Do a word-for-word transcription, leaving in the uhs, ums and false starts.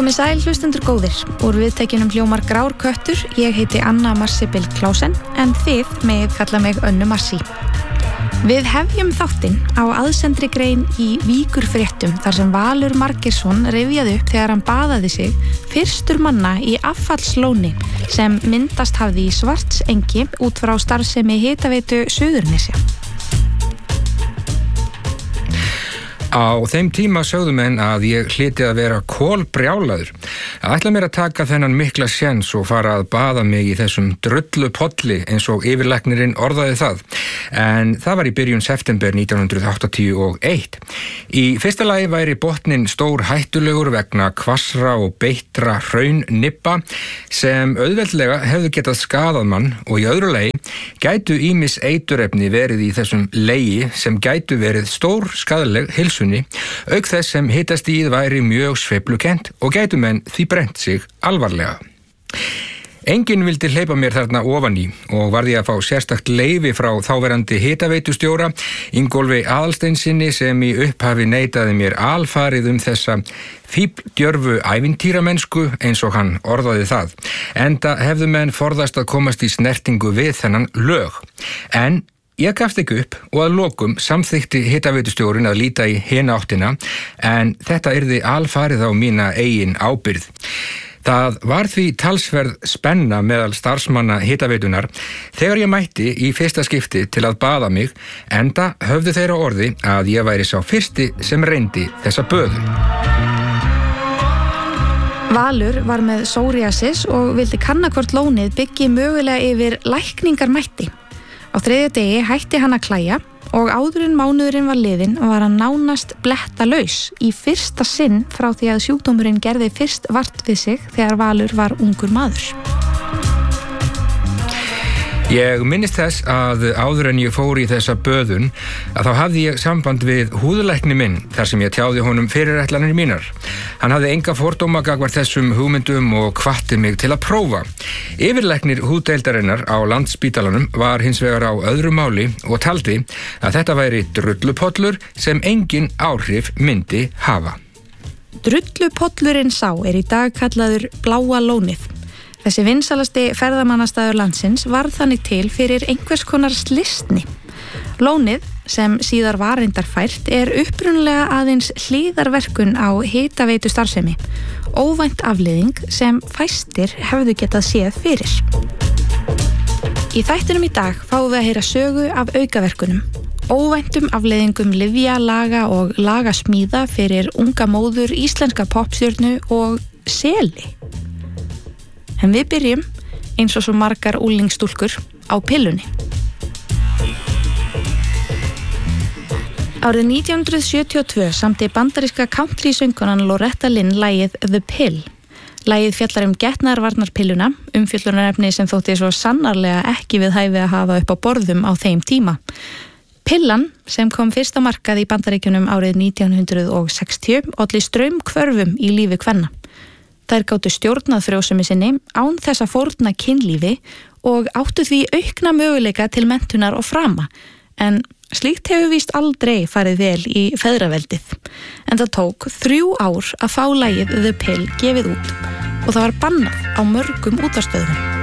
Komið sæl hlustendur góðir, úr viðtækjunum hljómar grár köttur, ég heiti Anna Marsibil Klausen, en þið megið kalla mig Önnu Marsi. Við hefjum þáttinn á aðsendri grein í Víkurfréttum þar sem Valur Margeirsson rifjaði upp þegar hann baðaði sig fyrstur manna í affallslóni sem myndast hafði í Svartsengi út frá starfsemi hitaveitu Suðurnesja. Á þeim tíma sögðu menn að ég hlyti að vera kolbrjálaður. Að ætla mér að taka þennan mikla séns og fara að baða mig í þessum drullupolli eins og yfirlæknirinn orðaði það. En það var í byrjun september nítján hundruð áttatíu og eitt. Í fyrsta lagi væri botninn stór hættulegur vegna hvassra og beittra hraun-nibba sem auðveldlega hefðu getað skaðað mann og í öðru lagi gætu ýmis eiturefni verið í þessum legi sem gætu verið stór skaðleg heilsunni, auk þess sem hitastigið væri mjög sveiflukent og gætu menn því brennt sig alvarlega. Enginn vildi hleypa mér þarna ofan í og varði að fá sérstakt leyfi frá þáverandi hitaveitustjóra Ingólfi Aðalsteinsinni sem í upphafi neitaði mér alfarið um þessa fífldjörfu ævintýramennsku eins og hann orðaði það. Enda hefðu menn forðast að komast í snertingu við þennan lög. En ég gafst ekki upp og að lokum samþykkti hitaveitustjórinn að líta í hina áttina en þetta yrði alfarið á mína eigin ábyrgð. Það var því talsverð spenna meðal starfsmanna hitaveitunar þegar ég mætti í fyrsta skipti til að baða mig, enda höfðu þeirra orði að ég væri sá fyrsti sem reyndi þessa böðu. Valur var með psoriasis og vildi kanna hvort lónið byggi mögulega yfir lækningarmætti. Á þriðja degi hætti hann að klæja og áður en mánuðurinn var liðinn var hann nánast blettalaus í fyrsta sinn frá því að sjúkdómurinn gerði fyrst vart við sig þegar Valur var ungur maður. Ég minnist þess að áður en ég fór í þessa böðun að þá hafði ég samband við húðlækni minn þar sem ég tjáði honum fyrirætlanir mínar. Hann hafði enga fordóma gagnvart þessum hugmyndum og hvatti mig til að prófa. Yfirlæknir húðdeildarinnar á Landspítalanum var hins vegar á öðru máli og taldi að þetta væri drullupollur sem engin áhrif myndi hafa. Drullupollurinn sá er í dag kallaður Bláa lónið. Þessi vinsalasti ferðamannastaður landsins varð þannig til fyrir einhvers konar slysni. Lónið, sem síðar var reyndar fært, er upprunalega aðeins hliðarverkun á hitaveitu starfsemi, óvænt afleiðing sem fæstir hefðu getað séð fyrir. Í þættinum í dag fáum við að heyra sögu af aukaverkunum, óvæntum afleiðingum lyfja, laga og lagasmíða fyrir unga móður íslenska poppstjörnu og seli. En við byrjum, eins og svo margar úlingstúlkur, á pillunni. Árið nítján hundruð sjötíu og tvö samdi bandaríska country-söngkonan Loretta Lynn lagið The Pill. Lagið fjallar um getnaðarvarnarpilluna, umfjöllunarefni sem þótti svo sannarlega ekki við hæfi að hafa upp á borðum á þeim tíma. Pillan, sem kom fyrst á markað í Bandaríkjunum árið nítján hundruð sextíu, olli straumhvörfum í lífi kvenna. Þær gátu stjórnað frjósemi sinni án þess að fórna kynlífi og áttu því aukna möguleika til menntunar og frama, en slíkt hefur víst aldrei farið vel í feðraveldið. En það tók þrjú ár að fá lagið The Pill gefið út og það var bannað á mörgum útvarpsstöðvum.